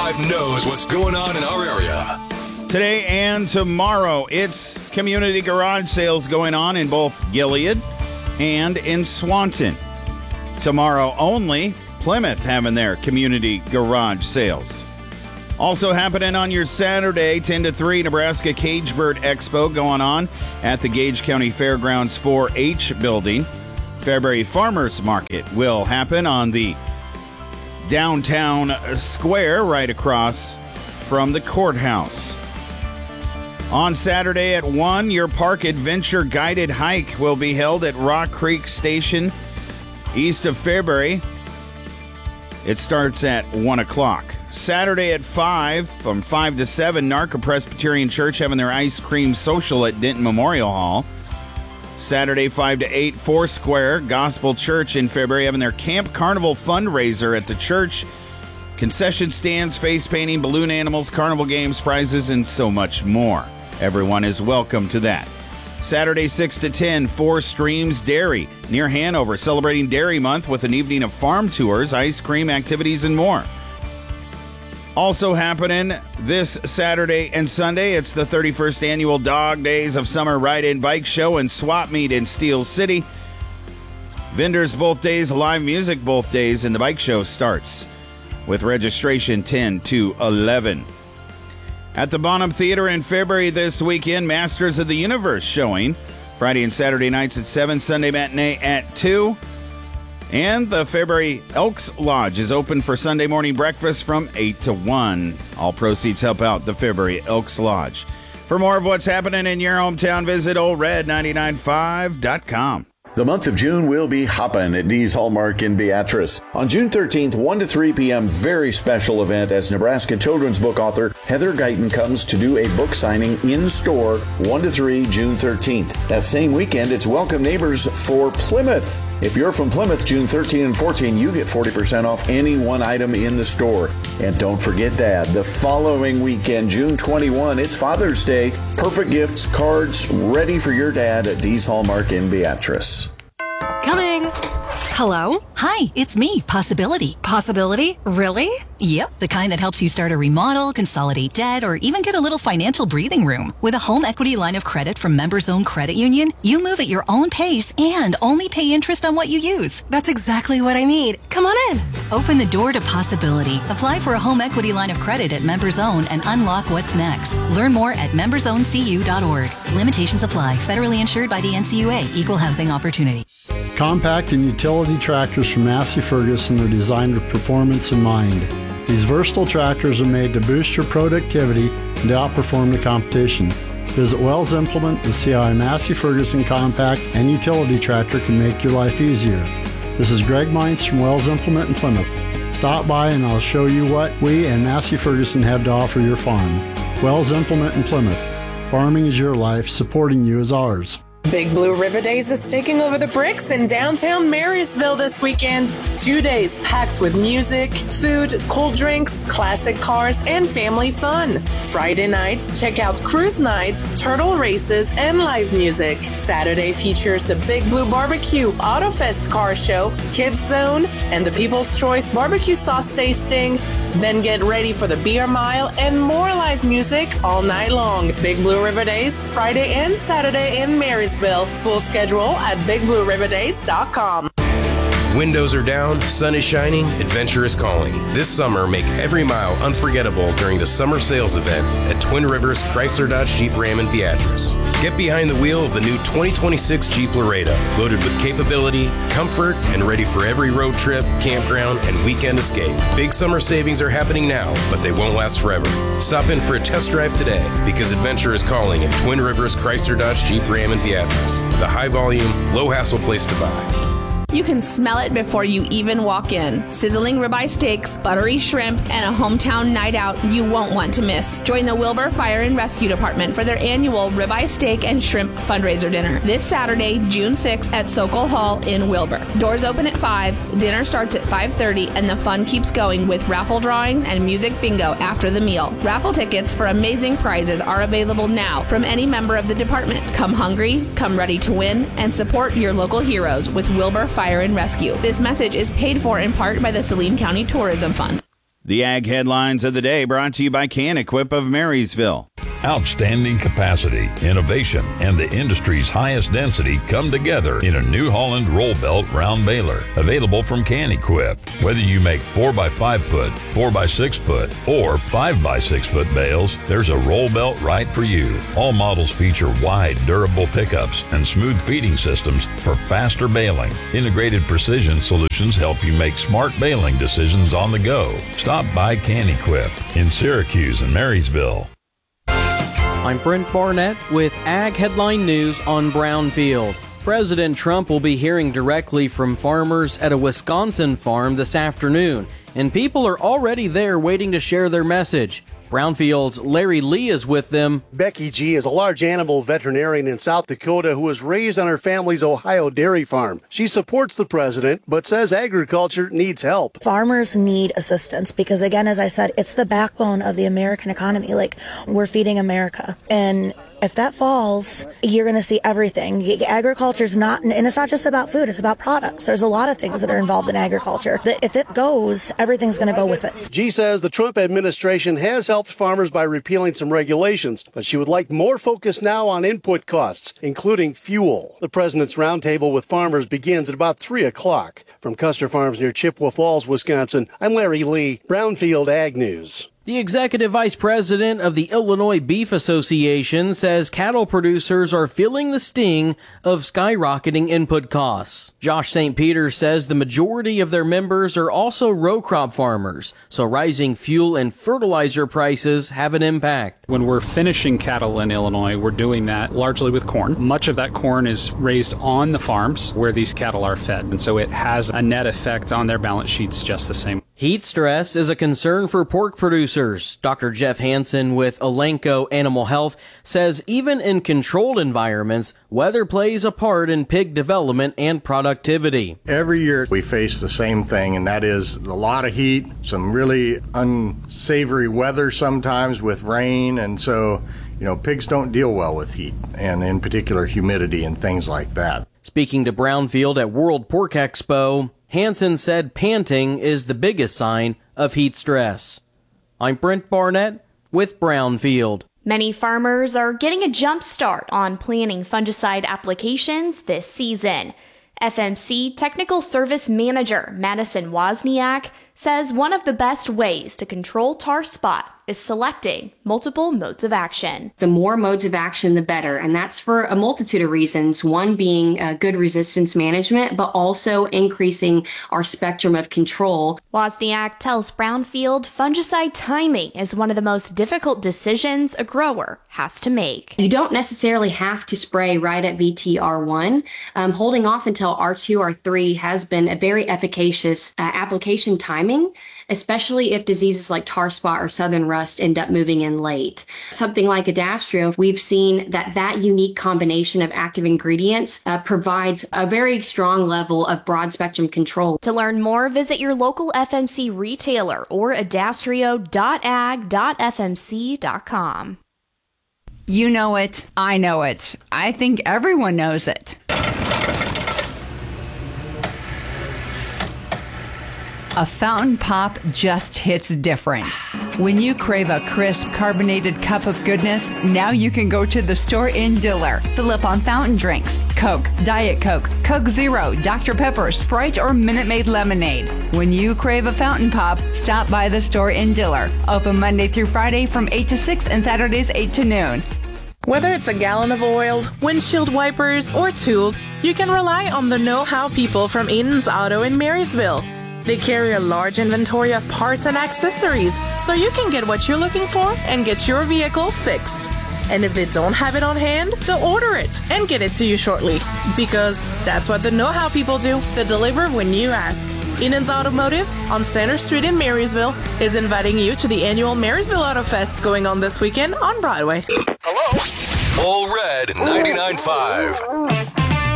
95 knows what's going on in our area. Today and tomorrow, it's community garage sales going on in both Gilead and in Swanton. Tomorrow only, Plymouth having their community garage sales. Also happening on your Saturday, 10 to 3, Nebraska Cage Bird Expo going on at the Gage County Fairgrounds 4-H building. Fairbury Farmers Market will happen on the downtown square right across from the courthouse. On Saturday at 1, your park adventure guided hike will be held at Rock Creek Station east of Fairbury. It starts at 1 o'clock. Saturday at 5, from 5 to 7, Narca Presbyterian Church having their ice cream social at Denton Memorial Hall. Saturday, 5 to 8, Foursquare Gospel Church in Fairbury having their Camp Carnival fundraiser at the church. Concession stands, face painting, balloon animals, carnival games, prizes, and so much more. Everyone is welcome to that. Saturday, 6 to 10, Four Streams Dairy near Hanover, celebrating Dairy Month with an evening of farm tours, ice cream, activities, and more. Also happening this Saturday and Sunday, it's the 31st Annual Dog Days of Summer Ride-In Bike Show and Swap Meet in Steel City. Vendors both days, live music both days, and the bike show starts with registration 10 to 11. At the Bonham Theater in Fairbury this weekend, Masters of the Universe showing Friday and Saturday nights at 7, Sunday matinee at 2. And the Fairbury Elks Lodge is open for Sunday morning breakfast from 8 to 1. All proceeds help out the Fairbury Elks Lodge. For more of what's happening in your hometown, visit oldred995.com. The month of June will be hoppin' at Dee's Hallmark in Beatrice. On June 13th, 1 to 3 p.m., very special event as Nebraska children's book author Heather Guyton comes to do a book signing in-store 1 to 3, June 13th. That same weekend, it's Welcome Neighbors for Plymouth. If you're from Plymouth, June 13 and 14, you get 40% off any one item in the store. And don't forget, Dad, the following weekend, June 21, it's Father's Day. Perfect gifts, cards, ready for your dad at Dee's Hallmark in Beatrice. Coming. Hello? Hi, it's me, Possibility. Possibility? Really? Yep, the kind that helps you start a remodel, consolidate debt, or even get a little financial breathing room. With a home equity line of credit from Members Own Credit Union, you move at your own pace and only pay interest on what you use. That's exactly what I need. Come on in. Open the door to possibility. Apply for a home equity line of credit at Members Own and unlock what's next. Learn more at membersowncu.org. Limitations apply. Federally insured by the NCUA. Equal housing opportunity. Compact and utility tractors from Massey Ferguson are designed with performance in mind. These versatile tractors are made to boost your productivity and to outperform the competition. Visit Wells Implement and see how a Massey Ferguson compact and utility tractor can make your life easier. This is Greg Mines from Wells Implement in Plymouth. Stop by and I'll show you what we and Massey Ferguson have to offer your farm. Wells Implement in Plymouth. Farming is your life, supporting you is ours. Big Blue River Days is taking over the bricks in downtown Marysville this weekend. 2 days packed with music, food, cold drinks, classic cars, and family fun. Friday night, check out cruise nights, turtle races, and live music. Saturday features the Big Blue Barbecue, AutoFest car show, Kids Zone, and the People's Choice barbecue sauce tasting. Then get ready for the beer mile and more live music all night long. Big Blue River Days, Friday and Saturday in Marysville. Full schedule at bigblueriverdays.com. Windows are down, sun is shining, adventure is calling. This summer, make every mile unforgettable during the summer sales event at Twin Rivers Chrysler Dodge Jeep Ram in Beatrice. Get behind the wheel of the new 2026 Jeep Laredo, loaded with capability, comfort, and ready for every road trip, campground, and weekend escape. Big summer savings are happening now, but they won't last forever. Stop in for a test drive today, because adventure is calling at Twin Rivers Chrysler Dodge Jeep Ram in Beatrice. The high volume, low hassle place to buy. You can smell it before you even walk in. Sizzling ribeye steaks, buttery shrimp, and a hometown night out you won't want to miss. Join the Wilbur Fire and Rescue Department for their annual ribeye steak and shrimp fundraiser dinner this Saturday, June 6th at Sokol Hall in Wilbur. Doors open at 5, dinner starts at 5:30, and the fun keeps going with raffle drawings and music bingo after the meal. Raffle tickets for amazing prizes are available now from any member of the department. Come hungry, come ready to win, and support your local heroes with Wilbur Fire and Rescue. This message is paid for in part by the Saline County Tourism Fund. The Ag Headlines of the Day brought to you by Can-Equip of Marysville. Outstanding capacity, innovation, and the industry's highest density come together in a New Holland roll belt round baler, available from Can-Equip. Whether you make 4x5 foot, 4x6 foot, or 5x6 foot bales, there's a roll belt right for you. All models feature wide, durable pickups and smooth feeding systems for faster baling. Integrated precision solutions help you make smart baling decisions on the go. Stop by Can-Equip in Syracuse and Marysville. I'm Brent Barnett with Ag Headline News on Brownfield. President Trump will be hearing directly from farmers at a Wisconsin farm this afternoon, and people are already there waiting to share their message. Brownfield's Larry Lee is with them. Becky G. is a large animal veterinarian in South Dakota who was raised on her family's Ohio dairy farm. She supports the president, but says agriculture needs help. Farmers need assistance because, again, as I said, it's the backbone of the American economy. Like, we're feeding America. And if that falls, you're going to see everything. Agriculture's not, and it's not just about food, it's about products. There's a lot of things that are involved in agriculture. If it goes, everything's going to go with it. G says the Trump administration has helped farmers by repealing some regulations, but she would like more focus now on input costs, including fuel. The president's roundtable with farmers begins at about 3 o'clock. From Custer Farms near Chippewa Falls, Wisconsin, I'm Larry Lee, Brownfield Ag News. The executive vice president of the Illinois Beef Association says cattle producers are feeling the sting of skyrocketing input costs. Josh St. Peter says the majority of their members are also row crop farmers, so rising fuel and fertilizer prices have an impact. When we're finishing cattle in Illinois, we're doing that largely with corn. Much of that corn is raised on the farms where these cattle are fed, and so it has a net effect on their balance sheets just the same. Heat stress is a concern for pork producers. Dr. Jeff Hansen with Elanco Animal Health says even in controlled environments, weather plays a part in pig development and productivity. Every year we face the same thing, and that is a lot of heat, some really unsavory weather sometimes with rain, and so, pigs don't deal well with heat, and in particular humidity and things like that. Speaking to Brownfield at World Pork Expo, Hansen said panting is the biggest sign of heat stress. I'm Brent Barnett with Brownfield. Many farmers are getting a jump start on planning fungicide applications this season. FMC Technical Service Manager Madison Wozniak says one of the best ways to control tar spot is selecting multiple modes of action. The more modes of action, the better. And that's for a multitude of reasons. One being good resistance management, but also increasing our spectrum of control. Wozniak tells Brownfield fungicide timing is one of the most difficult decisions a grower has to make. You don't necessarily have to spray right at VTR1. Holding off until R2, R3 has been a very efficacious application timing, especially if diseases like tar spot or southern rust end up moving in late. Something like Adastrio, we've seen that unique combination of active ingredients provides a very strong level of broad spectrum control. To learn more, visit your local FMC retailer or adastrio.ag.fmc.com. You know it. I know it. I think everyone knows it. A fountain pop just hits different. When you crave a crisp, carbonated cup of goodness, now you can go to the store in Diller. Fill up on fountain drinks, Coke, Diet Coke, Coke Zero, Dr. Pepper, Sprite, or Minute Maid lemonade. When you crave a fountain pop, stop by the store in Diller. Open Monday through Friday from 8 to 6 and Saturdays 8 to noon. Whether it's a gallon of oil, windshield wipers, or tools, you can rely on the know-how people from Eaton's Auto in Marysville. They carry a large inventory of parts and accessories, so you can get what you're looking for and get your vehicle fixed. And if they don't have it on hand, they'll order it and get it to you shortly. Because that's what the know-how people do. They deliver when you ask. Eaton's Automotive on Center Street in Marysville is inviting you to the annual Marysville Auto Fest going on this weekend on Broadway. Hello? All Red 99.5.